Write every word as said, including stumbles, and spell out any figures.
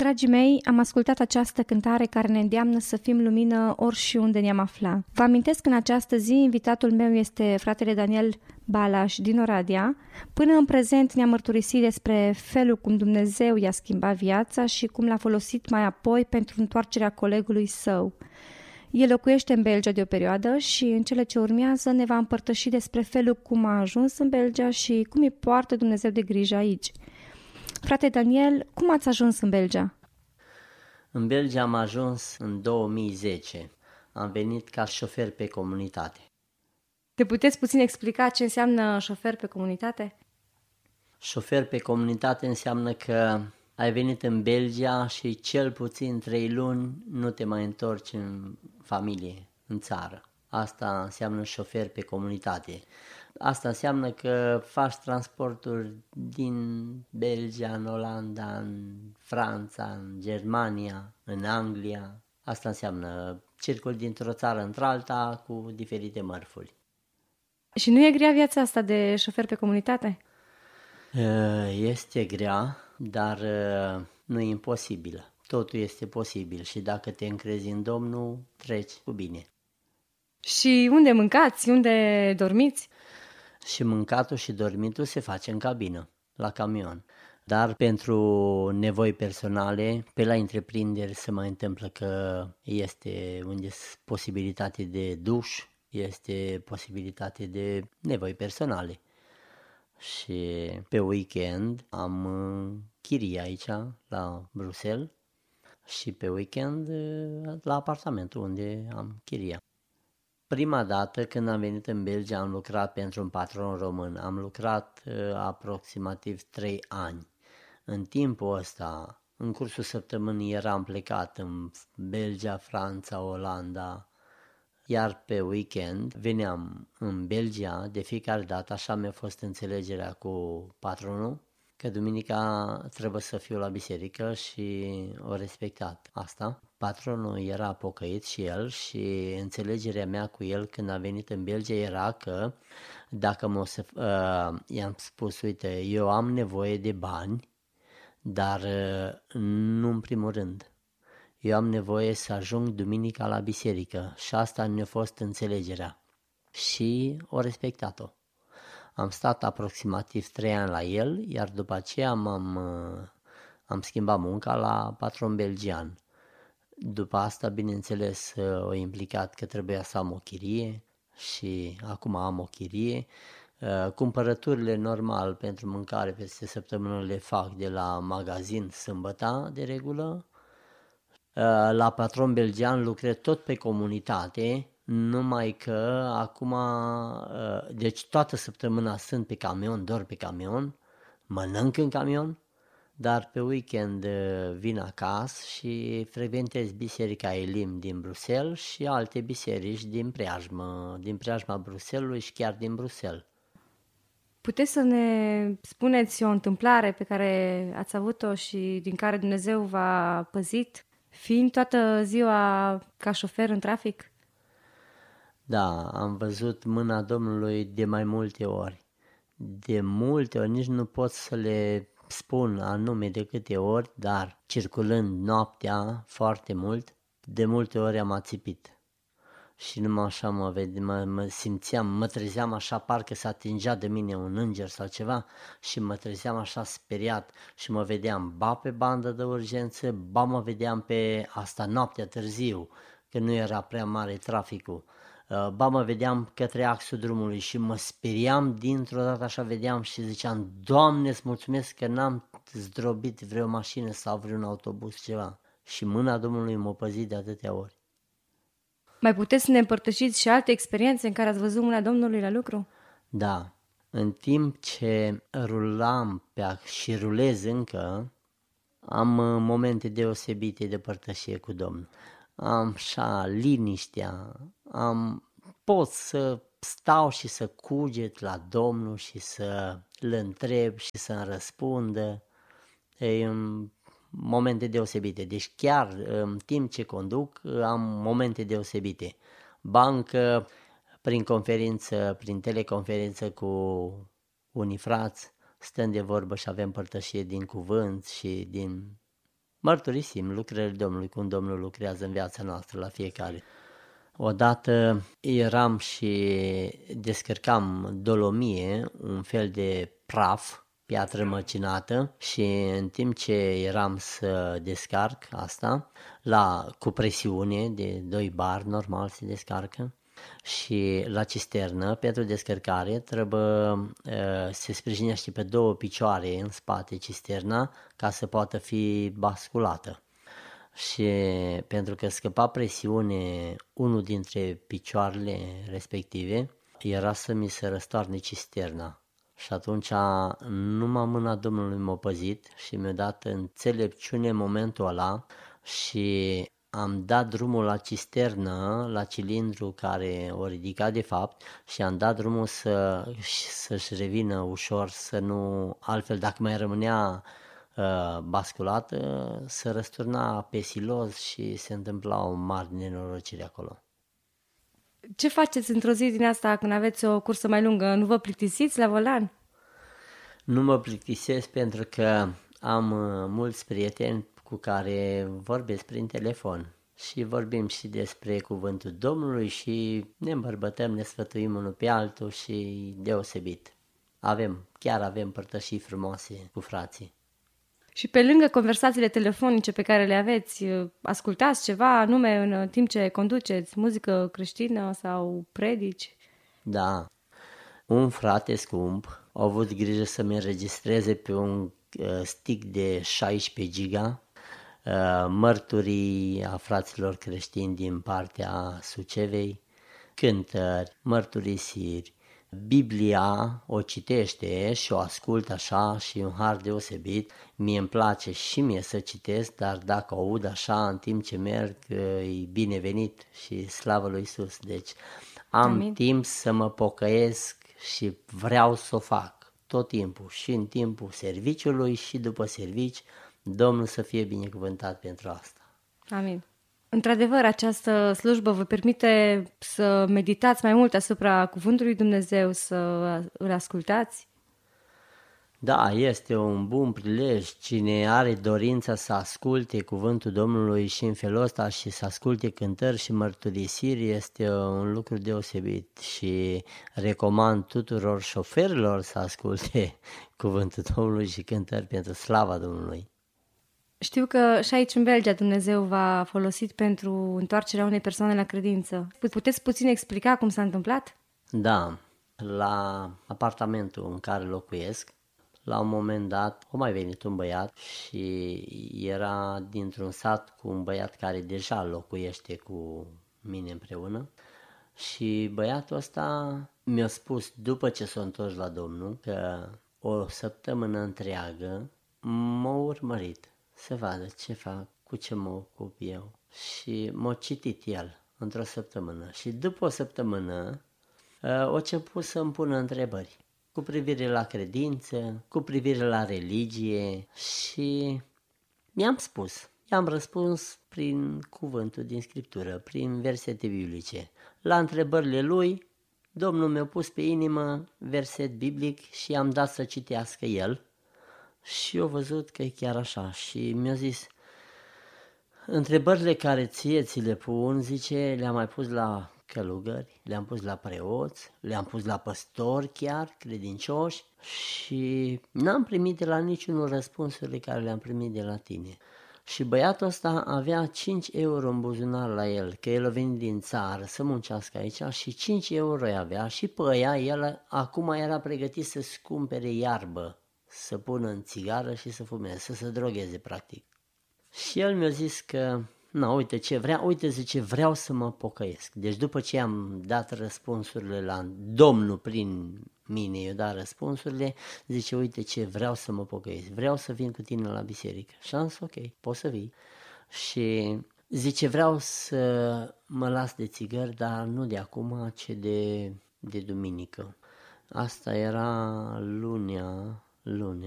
Dragii mei, am ascultat această cântare care ne îndeamnă să fim lumină ori și unde ne-am afla. Vă amintesc că în această zi invitatul meu este fratele Daniel Balaș din Oradea. Până în prezent ne-a mărturisit despre felul cum Dumnezeu i-a schimbat viața și cum l-a folosit mai apoi pentru întoarcerea colegului său. El locuiește în Belgia de o perioadă și în cele ce urmează ne va împărtăși despre felul cum a ajuns în Belgia și cum îi poartă Dumnezeu de grijă aici. Frate Daniel, cum ați ajuns în Belgia? În Belgia am ajuns în două mii zece. Am venit ca șofer pe comunitate. Te puteți puțin explica ce înseamnă șofer pe comunitate? Șofer pe comunitate înseamnă că ai venit în Belgia și cel puțin trei luni nu te mai întorci în familie, în țară. Asta înseamnă șofer pe comunitate. Asta înseamnă că faci transporturi din Belgia, în Olanda, în Franța, în Germania, în Anglia. Asta înseamnă circul dintr-o țară într-alta cu diferite mărfuri. Și nu e grea viața asta de șofer pe comunitate? Este grea, dar nu e imposibilă. Totul este posibil și dacă te încrezi în Domnul, treci cu bine. Și unde mâncați? Unde dormiți? Și mâncatul și dormitul se face în cabină, la camion. Dar pentru nevoi personale, pe la întreprinderi se mai întâmplă că este unde posibilitate de duș, este posibilitate de nevoi personale. Și pe weekend am chirie aici, la Bruxelles, și pe weekend la apartamentul unde am chiria. Prima dată când am venit în Belgia am lucrat pentru un patron român. Am lucrat uh, aproximativ trei ani. În timpul ăsta, în cursul săptămânii eram plecat în Belgia, Franța, Olanda, iar pe weekend veneam în Belgia. De fiecare dată așa mi-a fost înțelegerea cu patronul, că duminica trebuie să fiu la biserică și o respectat asta. Patronul era pocăit și el și înțelegerea mea cu el când a venit în Belgia era că dacă mă să, uh, i-am spus, uite, eu am nevoie de bani, dar uh, nu în primul rând. Eu am nevoie să ajung duminica la biserică și asta ne-a fost înțelegerea și o respectat-o. Am stat aproximativ trei ani la el, iar după aceea m-am, am schimbat munca la patron belgian. După asta, bineînțeles, o implicat că trebuia să am o chirie și acum am o chirie. Cumpărăturile normal pentru mâncare peste săptămână le fac de la magazin sâmbăta de regulă. La patron belgian lucrez tot pe comunitate, numai că acum, deci toată săptămâna sunt pe camion, dorm pe camion, mănânc în camion, dar pe weekend vin acasă și frecventez biserica Elim din Bruxelles și alte biserici din preajmă, din preajma Bruxellesului și chiar din Bruxelles. Puteți să ne spuneți o întâmplare pe care ați avut-o și din care Dumnezeu v-a păzit, fiind toată ziua ca șofer în trafic? Da, am văzut mâna Domnului de mai multe ori. De multe ori, nici nu pot să le spun anume de câte ori, dar circulând noaptea foarte mult, de multe ori am ațipit. Și numai așa mă, vede, mă, mă simțeam, mă trezeam așa, parcă s-a atingea de mine un înger sau ceva și mă trezeam așa speriat și mă vedeam ba pe bandă de urgență, ba mă vedeam pe asta noaptea târziu, că nu era prea mare traficul. Ba mă vedeam către axul drumului și mă speriam dintr-o dată, așa vedeam și ziceam, Doamne, îți mulțumesc că n-am zdrobit vreo mașină sau vreun autobuz, ceva. Și mâna Domnului m-a păzit de atâtea ori. Mai puteți să ne împărtășiți și alte experiențe în care ați văzut mâna Domnului la lucru? Da, în timp ce rulam pe și rulez încă, am momente deosebite de părtășie cu Domnul. Am așa liniștea, am, pot să stau și să cuget la Domnul și să-L întreb și să-mi răspundă. E în momente deosebite, deci chiar în timp ce conduc am momente deosebite. Bancă, prin conferință, prin teleconferință cu unii frați, stăm de vorbă și avem părtășie din cuvânt și din mărturisim lucrările Domnului, cum Domnul lucrează în viața noastră la fiecare. Odată eram și descărcam dolomie, un fel de praf, piatră măcinată, și în timp ce eram să descarc asta, la, cu presiune de doi bar, normal se descarcă, și la cisternă, pentru descărcare, trebuie uh, se sprijinește pe două picioare în spate cisterna ca să poată fi basculată. Și pentru că scăpa presiune unul dintre picioarele respective, era să mi se răstoarne cisterna. Și atunci numai mâna Domnului m-a păzit și mi-a dat înțelepciune momentul ăla și am dat drumul la cisternă, la cilindru care o ridica de fapt, și am dat drumul să, să-și revină ușor, să nu, altfel dacă mai rămânea uh, basculată, să răsturna pe siloz și se întâmpla o mare nenorocire acolo. Ce faceți într-o zi din asta când aveți o cursă mai lungă? Nu vă plictisiți la volan? Nu mă plictisesc pentru că am mulți prieteni cu care vorbesc prin telefon și vorbim și despre cuvântul Domnului și ne îmbărbătăm, ne sfătuim unul pe altul și deosebit. Avem, chiar avem părtășii frumoase cu frații. Și pe lângă conversațiile telefonice pe care le aveți, ascultați ceva anume în timp ce conduceți, muzică creștină sau predici? Da, un frate scump a avut grijă să-mi înregistreze pe un uh, stick de șaisprezece giga uh, mărturii a fraților creștini din partea Sucevei, cântări, mărturisiri. Biblia o citește și o ascult așa și un har deosebit. Mie îmi place și mie să citesc, dar dacă o aud așa în timp ce merg, e binevenit și slavă lui Iisus. Deci am Amin. Timp să mă pocăiesc și vreau să o fac tot timpul, și în timpul serviciului și după servici. Domnul să fie binecuvântat pentru asta. Amin. Într-adevăr, această slujbă vă permite să meditați mai mult asupra cuvântului Dumnezeu, să îl ascultați? Da, este un bun prilej. Cine are dorința să asculte cuvântul Domnului și în felul ăsta și să asculte cântări și mărturisiri, este un lucru deosebit și recomand tuturor șoferilor să asculte cuvântul Domnului și cântări pentru slava Domnului. Știu că și aici în Belgia Dumnezeu v-a folosit pentru întoarcerea unei persoane la credință. Puteți puțin explica cum s-a întâmplat? Da, la apartamentul în care locuiesc, la un moment dat a mai venit un băiat și era dintr-un sat cu un băiat care deja locuiește cu mine împreună și băiatul ăsta mi-a spus după ce s-a întors la Domnul că o săptămână întreagă m-a urmărit să vadă ce fac, cu ce mă ocup eu, și m-a citit el într-o săptămână și după o săptămână a început să-mi pună întrebări cu privire la credință, cu privire la religie și mi-am spus, i-am răspuns prin cuvântul din Scriptură, prin versete biblice. La întrebările lui, Domnul mi-a pus pe inimă verset biblic și i-am dat să citească el și eu văzut că e chiar așa și mi-a zis, întrebările care ție ți le pun, zice, le-am mai pus la călugări, le-am pus la preoți, le-am pus la păstori chiar, credincioși, și n-am primit de la niciunul răspunsurile care le-am primit de la tine. Și băiatul ăsta avea cinci euro în buzunar la el, că el a venit din țară să muncească aici și cinci euro îi avea și pe aia el acum era pregătit să-și cumpere iarbă, să pună în țigară și să fumeze, să se drogheze practic. Și el mi-a zis că na, uite ce vrea, uite zice, vreau să mă pocăiesc. Deci după ce am dat răspunsurile la Domnul prin mine, i-a dat răspunsurile, zice, uite ce vreau să mă pocăiesc, vreau să vin cu tine la biserică. Și am zis, ok, poți să vii. Și zice, vreau să mă las de țigări, dar nu de acum, ci de, de duminică. Asta era lunea, lunea.